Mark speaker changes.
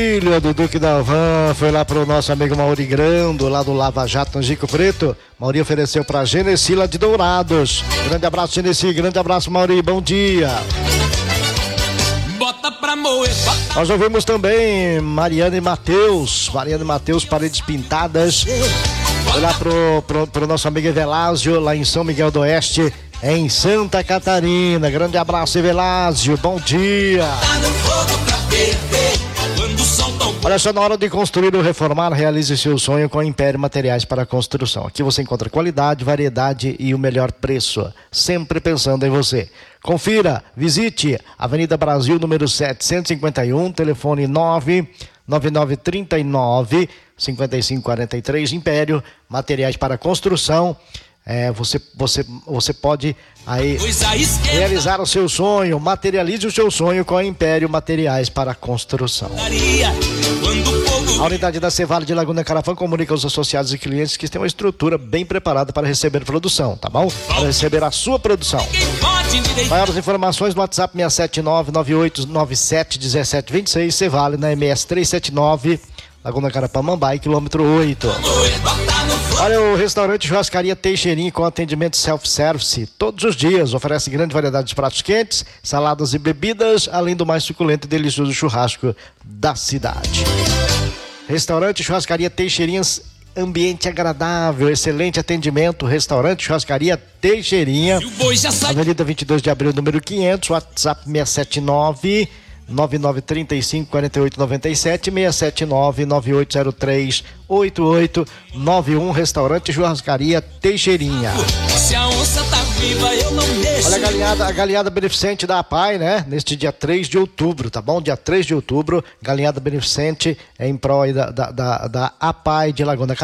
Speaker 1: Filho do Duque da Van foi lá pro nosso amigo Mauri Grando, lá do Lava Jato, Angico Preto. Mauri ofereceu pra Genesi lá de Dourados. Grande abraço, Genesi, grande abraço, Mauri, bom dia.
Speaker 2: Bota pra moer, bota.
Speaker 1: Nós ouvimos também Mariana e Matheus, Paredes Pintadas. Foi lá pro nosso amigo Evelásio, lá em São Miguel do Oeste, em Santa Catarina. Grande abraço, Evelásio, bom dia. Olha só, na hora de construir ou reformar, realize seu sonho com a Império Materiais para Construção. Aqui você encontra qualidade, variedade e o melhor preço, sempre pensando em você. Confira, visite Avenida Brasil, número 751, telefone 99939-5543, Império Materiais para Construção. Você pode aí realizar o seu sonho, materialize o seu sonho com a Império Materiais para Construção. A unidade da Cevale de Laguna Carafã comunica aos associados e clientes que tem uma estrutura bem preparada para receber produção, tá bom? Para receber a sua produção. Maiores informações no WhatsApp 679-9897-1726, Cevale na MS 379, Laguna Carapã, Mambai, quilômetro 8. Olha, o restaurante Churrascaria Teixeirinha com atendimento self-service todos os dias, oferece grande variedade de pratos quentes, saladas e bebidas, além do mais suculento e delicioso churrasco da cidade. Restaurante Churrascaria Teixeirinha, ambiente agradável, excelente atendimento, restaurante Churrascaria Teixeirinha, Avenida 22 de Abril, número 500, WhatsApp 679 9935-4897, 679-9803-8891, restaurante Churrascaria Teixeirinha.
Speaker 2: Se a onça tá viva, eu não deixo.
Speaker 1: Olha a galinhada beneficente da APAI, né? Neste dia 3 de outubro, tá bom? Dia 3 de outubro, galinhada beneficente em prol da APAI de Laguna